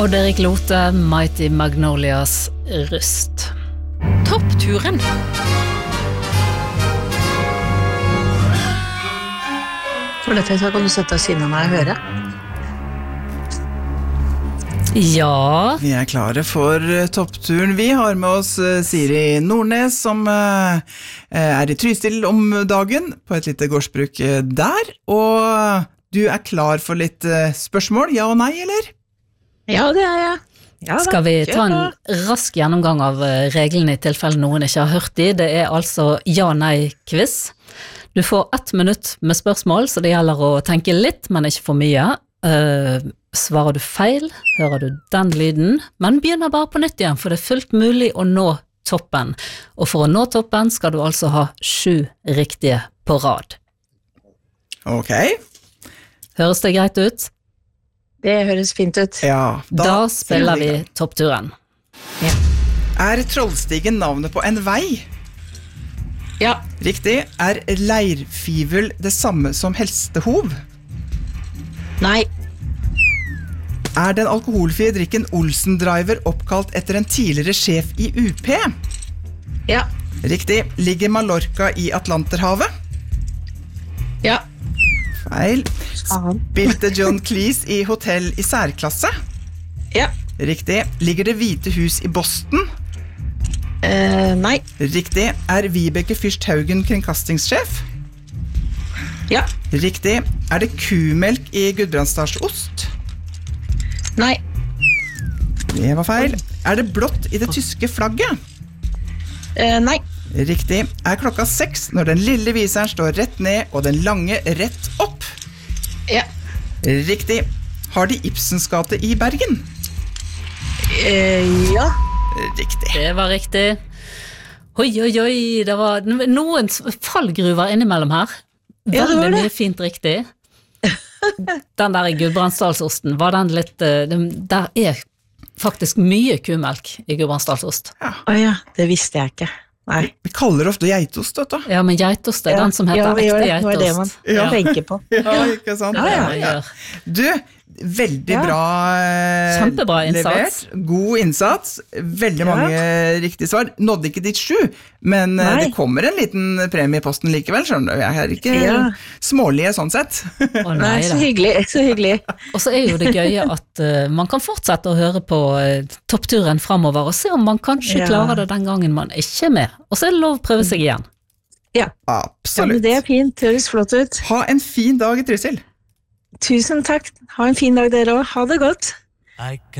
Odd Erik Lothe, Mighty Magnolias Røst. Toppturen. For dette så kan du sette deg siden av meg og høre. Ja. Vi klare for toppturen. Vi har med oss Siri Nordnes, som i Trysil om dagen, på et lite gårdsbruk der. Og du klar for litt spørsmål, ja og nei, eller? Ja, det jeg. Ja, Skal vi ta en rask gjennomgang av reglene i tilfelle noen ikke har hørt de? Det altså ja-nei-quiz. Du får 1 minutt med spørsmål, så det gjelder å tenke litt, men ikke for mye. Svarer du feil, hører du den lyden, men begynner bare på nytt igjen, for det fullt mulig å nå toppen. Og for å nå toppen skal du altså ha 7 riktige på rad. Ok. Høres det greit ut? Det høres fint ut. Ja, da spiller vi toppturen. Ja. Trollstigen navnet på en vei? Ja. Riktig. Leirfivel det samme som hestehov? Nei. Den alkoholfrie drikken Olsen Driver oppkalt etter en tidligere sjef i UP? Ja. Riktig. Ligger Mallorca i Atlanterhavet? Ja. Feil. Spilte John Cleese i hotell i særklasse? Ja. Riktig. Ligger det Hvite hus i Boston? Nei. Riktig. Vibeke Fyrst Haugen kringkastingssjef? Ja. Riktig. Det kumelk i Gudbrandsdalsost? Nei. Det var feil. Det blått i det tyske flagget? Nei. Riktig. Klokka 6 når den lille viseren står rett ned og den lange rett opp? Ja. Riktig. Har de Ibsens gate i Bergen? Ja. Riktig. Det var riktig. Oi, oi, oi, det var noen fallgruver innimellom her. Veldig mye fint riktig. Den der i Gudbrandsdalsosten, var den litt, der faktisk mye kumelk i Gudbrandsdalsost. Ja, det visste jeg ikke. Nei. Vi kaller det ofte geitost, vet du. Ja, men geitost den som heter ekte geitost. Det var det man tenker på. Ja, ikke sant? Ja. Du, veldig bra Kjempebra innsats. Levert. God innsats. Veldig mange riktige svar. Nådde ikke ditt 7, men det kommer en liten premie i posten likevel, skjønner du. Jeg ikke smålige sånn sett. Nei, så hyggelig. Og så jo det gøye at man kan fortsette å høre på toppturen fremover, og se om man kanskje klarer det den gangen man ikke med. Og så det lov å prøve seg igjen. Ja. Absolutt. Det fint, det høres flott ut. Ha en fin dag i Trysil. Tusen takk. Ha en fin dag dere også. Ha det godt.